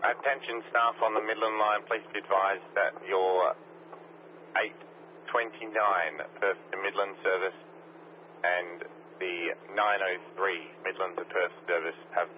Attention staff on the Midland line, please be advised that your 829 Perth to Midland service and the 903 Midland to Perth service have